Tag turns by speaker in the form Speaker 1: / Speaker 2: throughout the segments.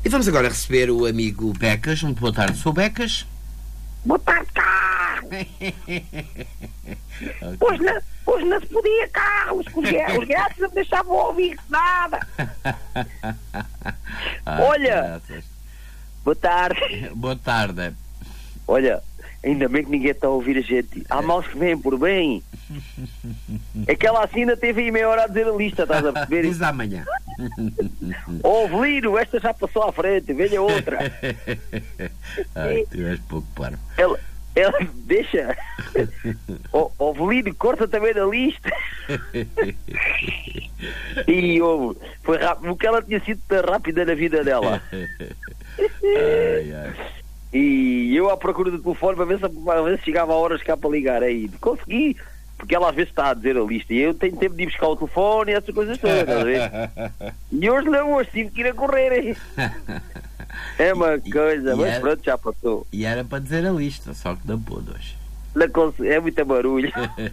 Speaker 1: E vamos agora receber o amigo Becas. Muito boa tarde, sou Becas.
Speaker 2: Boa tarde, Carlos.
Speaker 1: Ok.
Speaker 2: Hoje não se podia, Carlos. Os gatos não me deixavam ouvir nada. Olha.
Speaker 1: Graças.
Speaker 2: Boa tarde.
Speaker 1: Boa tarde.
Speaker 2: Olha, ainda bem que ninguém está a ouvir a gente. Há maus que vêm por bem. Aquela assim ainda teve aí meia hora a dizer a lista, estás a perceber?
Speaker 1: Diz amanhã.
Speaker 2: Ó, Velino, esta já passou à frente, veja outra.
Speaker 1: Ai, tu és pouco parvo.
Speaker 2: Ela deixa. Ó, Velino, corta também da lista. E foi rápido, porque ela tinha sido tão rápida na vida dela.
Speaker 1: Ai, ai.
Speaker 2: E eu à procura do telefone para ver se chegava a horas cá para ligar aí. Consegui, porque ela às vezes está a dizer a lista e eu tenho tempo de ir buscar o telefone e essas coisas todas, estás a ver? E hoje não, hoje tive que ir a correr. É uma coisa, mas pronto, já passou.
Speaker 1: E era para dizer a lista, só que não pôde hoje.
Speaker 2: É muita barulho.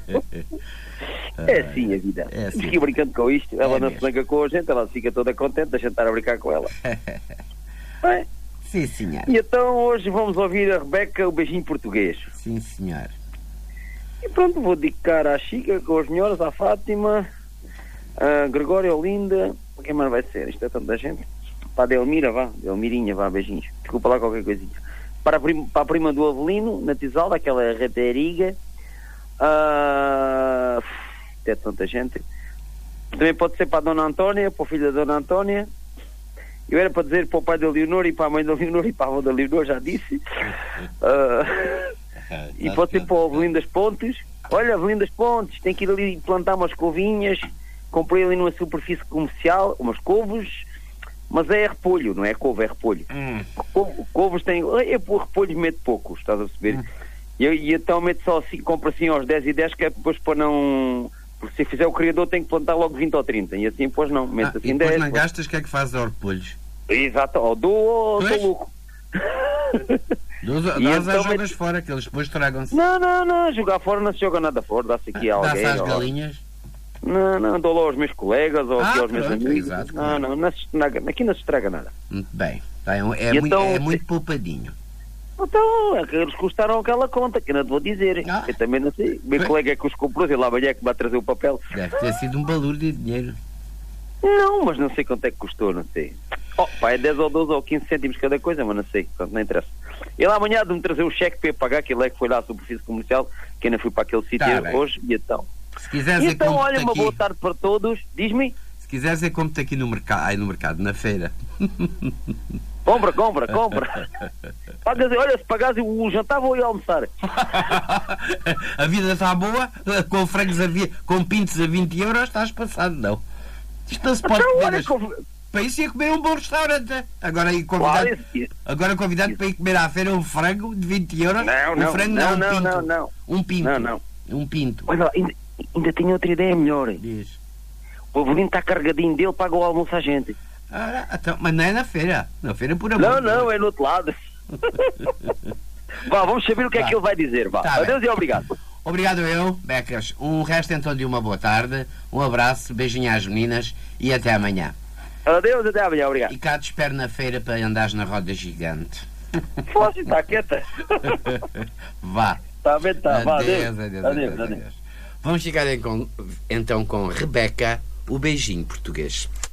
Speaker 2: É assim a vida.
Speaker 1: É assim.
Speaker 2: Fiquei brincando com isto, ela não se
Speaker 1: mesmo.
Speaker 2: zanca com a gente, ela fica toda contente, deixa estar a brincar com ela. É.
Speaker 1: Sim, senhor.
Speaker 2: E então hoje vamos ouvir a Rebeca, o beijinho português.
Speaker 1: Sim, senhor.
Speaker 2: E pronto, vou dedicar à Chica, com as senhoras, à Fátima, a Gregória, Olinda. Quem mais vai ser? Isto é tanta gente. Para a Delmira, vá. Delmirinha, vá, beijinhos. Desculpa lá qualquer coisinha. Para a prima do Avelino, na Tisalda, aquela rapariga. É tanta gente. Também pode ser para a Dona Antónia, para o filho da Dona Antónia. Eu era para dizer para o pai da Leonor e para a mãe da Leonor e para a avó da Leonor, já disse. E pode ser para o Avelino das Pontes. Olha, Avelino das Pontes, tem que ir ali plantar umas couvinhas. Comprei ali numa superfície comercial, umas couves, mas é repolho, não é couve, é repolho. Couves tem. Eu por repolho meto poucos, estás a perceber? E então meto só assim, compro assim aos 10 e 10, que é depois para não. Porque se fizer o criador tem que plantar logo 20 ou 30. E assim, pois não, meto assim
Speaker 1: e depois
Speaker 2: 10.
Speaker 1: não gastas, o que é que fazes aos repolhos?
Speaker 2: Exato, ou dou louco.
Speaker 1: Dás às jogas fora, que eles depois tragam-se.
Speaker 2: Não, jogar fora não se joga nada fora, dá-se aqui a alguém.
Speaker 1: Dá-se às galinhas?
Speaker 2: Não, dou lá aos meus colegas ou aqui aos meus
Speaker 1: pronto,
Speaker 2: amigos.
Speaker 1: exato,
Speaker 2: Não se estraga, aqui não se estraga nada.
Speaker 1: Muito bem.
Speaker 2: Então,
Speaker 1: É muito poupadinho.
Speaker 2: Então, é que eles custaram aquela conta, que eu não te vou dizer. Eu também não sei. O meu colega é que os comprou, ele lá amanhã é que vai trazer o papel.
Speaker 1: Deve ter sido um balúrdio de dinheiro.
Speaker 2: Não, mas não sei quanto é que custou, não sei. É 10 ou 12 ou 15 cêntimos cada coisa, mas não sei, portanto, não interessa. Ele amanhã de me trazer o cheque para eu pagar, que ele é que foi lá à superfície comercial, que ainda fui para aquele sítio hoje, e então.
Speaker 1: Se quiseres
Speaker 2: Então, olha, uma boa tarde para todos. Diz-me.
Speaker 1: Se quiseres é como-te aqui no mercado, na feira.
Speaker 2: Compra. Olha, se pagares o jantar, vou ir almoçar.
Speaker 1: A vida está boa, com frangos com pintos a 20 euros, estás passado, não. Isto não se pode comer. Para isso ia comer um bom restaurante. Agora convidado para ir comer à feira um frango de 20 euros.
Speaker 2: Não.
Speaker 1: Um pinto. Um pinto.
Speaker 2: Olha, ainda tenho outra ideia melhor.
Speaker 1: Diz.
Speaker 2: O Avelino está carregadinho dele, paga o almoço à gente.
Speaker 1: Então, mas não é na feira. Na feira por amor.
Speaker 2: Não, é no outro lado. Vá, vamos saber o que é que ele vai dizer. Vá. Adeus e obrigado.
Speaker 1: Obrigado eu, Becas. Um resto então de uma boa tarde. Um abraço, beijinho às meninas e até amanhã.
Speaker 2: Adeus, até amanhã, obrigado.
Speaker 1: E cá te espero na feira para andares na roda gigante.
Speaker 2: Fosse, está quieta.
Speaker 1: Vá.
Speaker 2: Está bem, está. Vá,
Speaker 1: Adeus.
Speaker 2: Adeus.
Speaker 1: Vamos ficar então com Rebeca, o beijinho português.